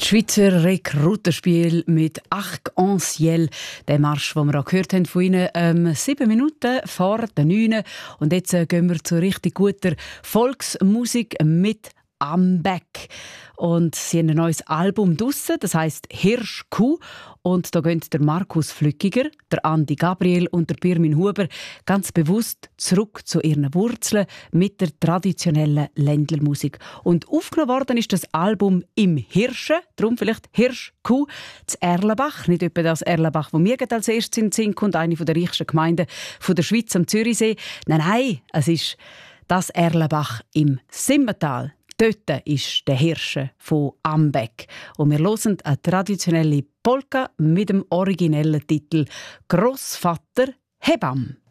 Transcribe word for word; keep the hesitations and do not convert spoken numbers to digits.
Das Schweizer Rekrutenspiel mit «Arc en Ciel», der Marsch, den wir auch gehört haben von Ihnen, ähm, sieben Minuten vor der neun. Und jetzt äh, gehen wir zu richtig guter Volksmusik mit «Ambeck». Und sie haben ein neues Album draussen, das heisst «Hirsch-Kuh». Und da gehen der Markus Flückiger, der Andi Gabriel und der Pirmin Huber ganz bewusst zurück zu ihren Wurzeln mit der traditionellen Ländlermusik. Und aufgenommen worden ist das Album im Hirschen, darum vielleicht Hirsch-Kuh, zu Erlenbach. Nicht etwa das Erlenbach, wo mir als erstes in den Sinn kommt, eine der reichsten Gemeinden der Schweiz am Zürichsee. Nein, nein, es ist das Erlenbach im Simmental. Dort ist der Hirsche von Ambeck. Und wir hören eine traditionelle Polka mit dem originellen Titel «Grossvater Hebamm».